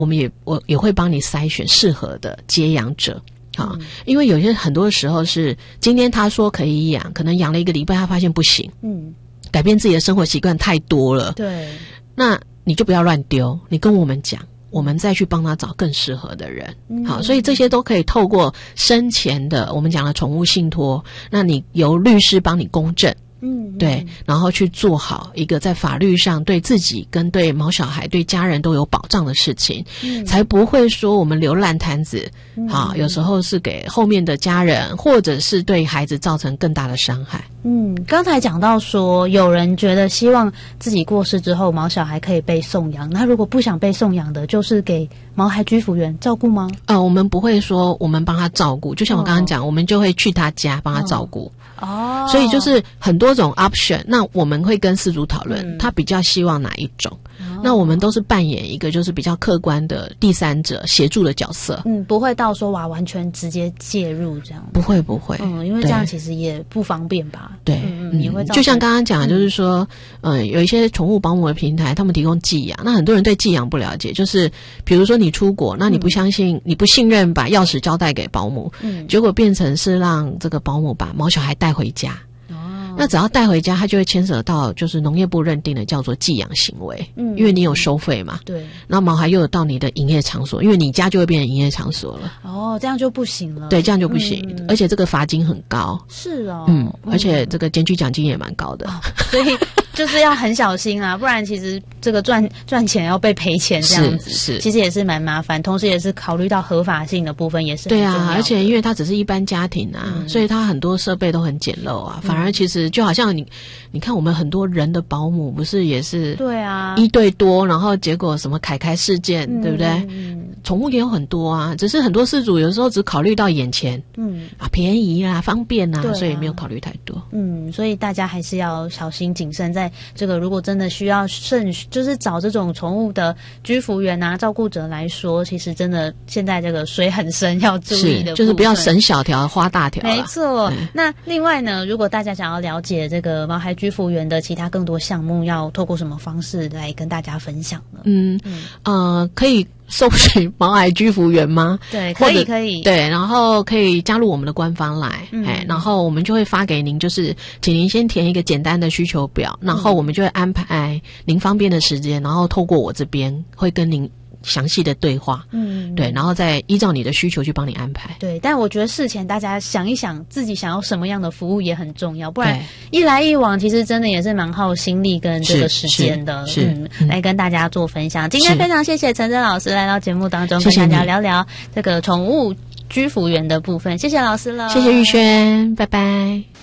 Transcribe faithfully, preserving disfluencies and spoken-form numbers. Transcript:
我们也我也会帮你筛选适合的接养者。好，嗯，因为有些很多时候是今天他说可以养，可能养了一个礼拜，他发现不行，嗯，改变自己的生活习惯太多了， 对， 那你就不要乱丢，你跟我们讲，我们再去帮他找更适合的人。嗯，好，所以这些都可以透过生前的我们讲的宠物信托，那你由律师帮你公证。嗯，对，然后去做好一个在法律上对自己跟对毛小孩对家人都有保障的事情，嗯，才不会说我们留烂摊子，嗯，好，有时候是给后面的家人或者是对孩子造成更大的伤害。 嗯，刚才讲到说有人觉得希望自己过世之后毛小孩可以被送养，那如果不想被送养的，就是给毛孩居服员照顾吗？ 呃，我们不会说我们帮他照顾，就像我刚刚讲，哦，我们就会去他家帮他照顾。哦，所以就是很多种 option， 那我们会跟饲主讨论，嗯，他比较希望哪一种，哦，那我们都是扮演一个就是比较客观的第三者协助的角色。 嗯，不会到说哇完全直接介入这样。 不会不会， 嗯，因为这样其实也不方便吧。 对，嗯，也会就像刚刚讲的，就是说，嗯，呃，有一些宠物保姆的平台，他们提供寄养，那很多人对寄养不了解，就是比如说你出国，那你不相信，嗯，你不信任把钥匙交代给保姆，嗯，结果变成是让这个保姆把毛小孩带回家。那只要带回家，它就会牵扯到就是农业部认定的叫做寄养行为，嗯，因为你有收费嘛， 对。 那毛孩又有到你的营业场所，因为你家就会变成营业场所了。 哦，这样就不行了。 对，这样就不行，嗯，而且这个罚金很高。 是哦， 嗯，而且这个检举奖金也蛮高的， 哦，所以就是要很小心啊，不然其实这个赚赚钱要被赔钱这样子， 是，是其实也是蛮麻烦，同时也是考虑到合法性的部分也是很重要的。 对啊，而且因为它只是一般家庭啊，嗯，所以它很多设备都很简陋啊，反而其实就好像你你看我们很多人的保姆不是也是对啊一对多，然后结果什么凯凯事件，嗯，对不对？嗯，宠物也有很多啊，只是很多饲主有时候只考虑到眼前，嗯啊便宜啊方便啊，所以没有考虑太多。 嗯，所以大家还是要小心谨慎，在这个如果真的需要慎就是找这种宠物的居服员啊照顾者来说，其实真的现在这个水很深，要注意的部分就是不要省小条花大条。 没错，嗯，那另外呢，如果大家想要了解这个毛孩居服员的其他更多项目，要透过什么方式来跟大家分享呢？嗯嗯呃，可以搜寻毛孩居服员吗？ 对，可以可以。 对，然后可以加入我们的官方 LINE，嗯，哎，然后我们就会发给您，就是请您先填一个简单的需求表，然后我们就会安排您方便的时间，然后透过我这边会跟您详细的对话，嗯，对，然后再依照你的需求去帮你安排。 对，但我觉得事前大家想一想自己想要什么样的服务也很重要，不然一来一往其实真的也是蛮耗心力跟这个时间的。 是，是嗯，嗯来跟大家做分享。今天非常谢谢陈真老师来到节目当中跟大家聊聊这个宠物居服员的部分，谢谢老师了， 谢谢玉轩，拜拜。